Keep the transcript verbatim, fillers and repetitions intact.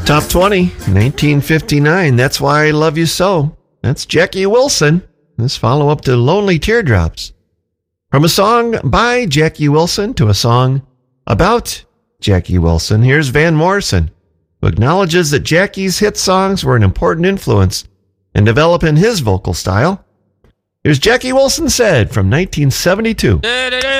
Top twenty, nineteen fifty-nine, That's Why I Love You So. That's Jackie Wilson. This follow-up to Lonely Teardrops. From a song by Jackie Wilson to a song about Jackie Wilson, here's Van Morrison, who acknowledges that Jackie's hit songs were an important influence in developing his vocal style. Here's Jackie Wilson Said from nineteen seventy-two.